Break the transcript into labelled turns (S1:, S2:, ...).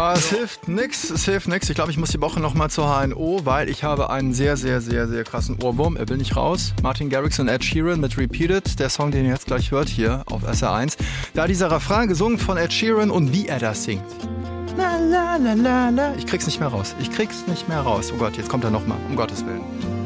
S1: Es hilft nix. Ich glaube, ich muss die Woche nochmal zur HNO, weil ich habe einen sehr, sehr, sehr, sehr krassen Ohrwurm. Er will nicht raus. Martin Garrix und Ed Sheeran mit Repeated, der Song, den ihr jetzt gleich hört hier auf SR1. Da dieser Refrain gesungen von Ed Sheeran und wie er das singt. La, la, la, la, la. Ich krieg's nicht mehr raus. Oh Gott, jetzt kommt er nochmal. Um Gottes Willen.